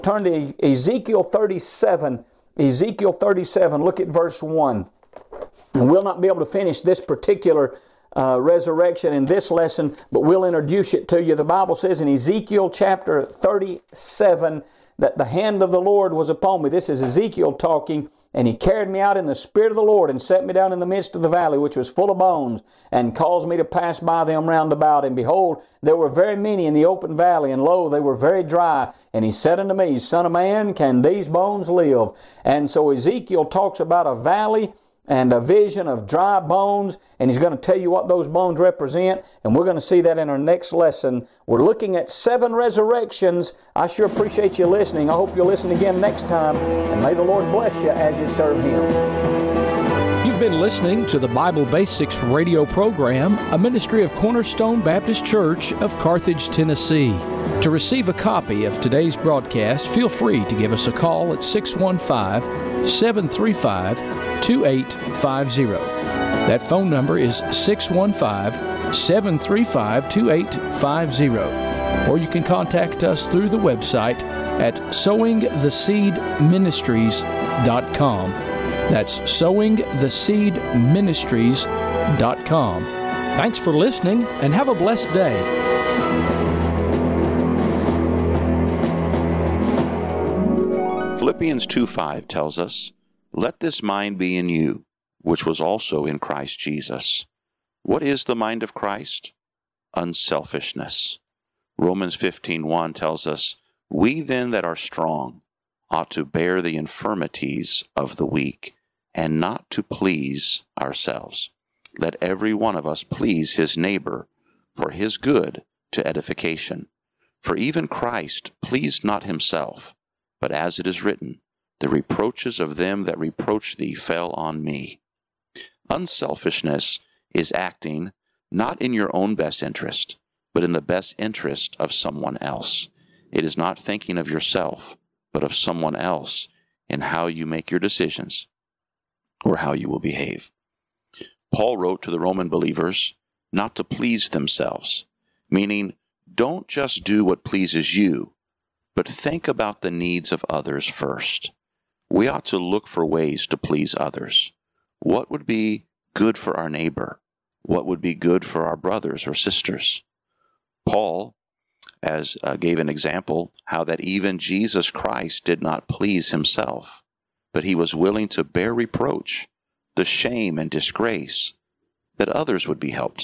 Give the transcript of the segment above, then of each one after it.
Turn to Ezekiel 37. Ezekiel 37, look at verse 1. And we'll not be able to finish this particular resurrection in this lesson, but we'll introduce it to you. The Bible says in Ezekiel chapter 37 that the hand of the Lord was upon me. This is Ezekiel talking. And He carried me out in the Spirit of the Lord and set me down in the midst of the valley, which was full of bones, and caused me to pass by them round about. And behold, there were very many in the open valley, and lo, they were very dry. And He said unto me, Son of man, can these bones live? And so Ezekiel talks about a valley and a vision of dry bones, and he's going to tell you what those bones represent, and we're going to see that in our next lesson. We're looking at 7 resurrections. I sure appreciate you listening. I hope you'll listen again next time, and may the Lord bless you as you serve Him. You've been listening to the Bible Basics radio program, a ministry of Cornerstone Baptist Church of Carthage, Tennessee. To receive a copy of today's broadcast, feel free to give us a call at 615-735-2850. That phone number is 615-735-2850. Or you can contact us through the website at sowingtheseedministries.com. That's sowingtheseedministries.com. Thanks for listening, and have a blessed day. Philippians 2:5 tells us, Let this mind be in you, which was also in Christ Jesus. What is the mind of Christ? Unselfishness. Romans 15:1 tells us, We then that are strong ought to bear the infirmities of the weak, and not to please ourselves. Let every one of us please his neighbor for his good to edification. For even Christ pleased not himself, but as it is written, The reproaches of them that reproach thee fell on me. Unselfishness is acting not in your own best interest, but in the best interest of someone else. It is not thinking of yourself, but of someone else in how you make your decisions or how you will behave. Paul wrote to the Roman believers not to please themselves, meaning don't just do what pleases you, but think about the needs of others first. We ought to look for ways to please others. What would be good for our neighbor? What would be good for our brothers or sisters? Paul gave an example how that even Jesus Christ did not please himself, but he was willing to bear reproach, the shame and disgrace, that others would be helped.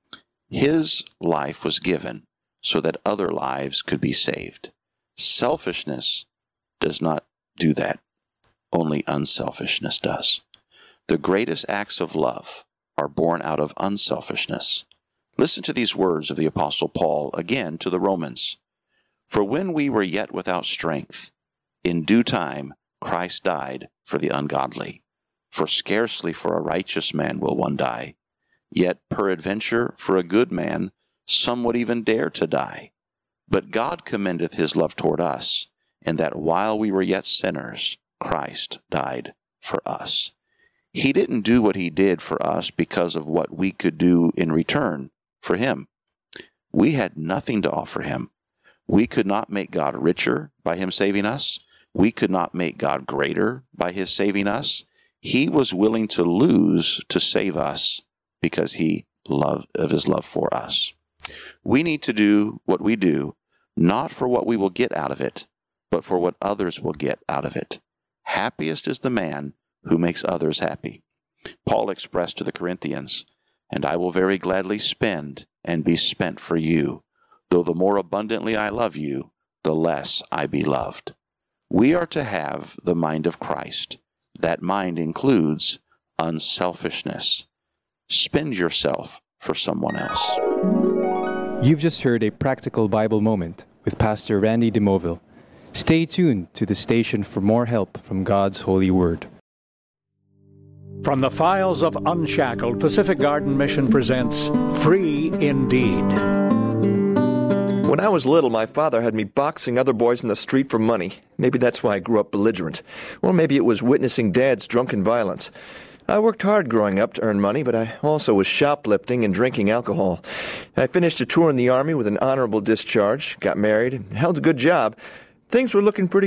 His life was given so that other lives could be saved. Selfishness does not do that. Only unselfishness does. The greatest acts of love are born out of unselfishness. Listen to these words of the Apostle Paul again to the Romans. For when we were yet without strength, in due time Christ died for the ungodly. For scarcely for a righteous man will one die, yet peradventure for a good man some would even dare to die. But God commendeth his love toward us, in that while we were yet sinners, Christ died for us. He didn't do what he did for us because of what we could do in return for him. We had nothing to offer him. We could not make God richer by him saving us. We could not make God greater by his saving us. He was willing to lose to save us because of his love for us. We need to do what we do, not for what we will get out of it, but for what others will get out of it. Happiest is the man who makes others happy. Paul expressed to the Corinthians, And I will very gladly spend and be spent for you, though the more abundantly I love you, the less I be loved. We are to have the mind of Christ. That mind includes unselfishness. Spend yourself for someone else. You've just heard a practical Bible moment with Pastor Randy DeMoville. Stay tuned to the station for more help from God's holy word. From the files of Unshackled, Pacific Garden Mission presents Free Indeed. When I was little, my father had me boxing other boys in the street for money. Maybe that's why I grew up belligerent. Or maybe it was witnessing Dad's drunken violence. I worked hard growing up to earn money, but I also was shoplifting and drinking alcohol. I finished a tour in the Army with an honorable discharge, got married, and held a good job. Things were looking pretty